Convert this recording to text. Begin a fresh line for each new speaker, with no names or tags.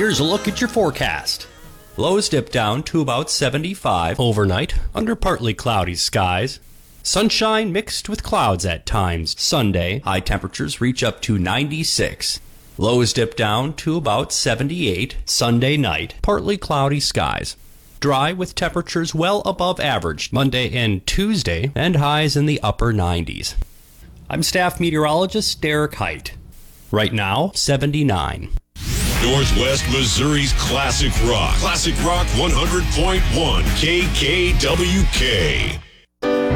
Here's a look at your forecast. Lows dip down to about 75 overnight under partly cloudy skies. Sunshine mixed with clouds at times. Sunday, high temperatures reach up to 96. Lows dip down to about 78 Sunday night. Partly cloudy skies. Dry with temperatures well above average Monday and Tuesday and highs in the upper 90s. I'm staff meteorologist Derek Height. Right now, 79.
Northwest Missouri's Classic Rock. Classic Rock 100.1 KKWK.